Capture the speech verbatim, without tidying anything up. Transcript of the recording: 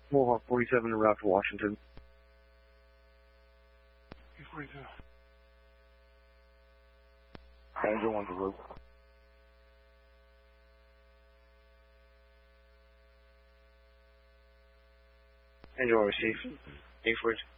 Mohawk forty-seven en route to Washington. forty-two. Angel on the road. Angel on receive. Eight forty.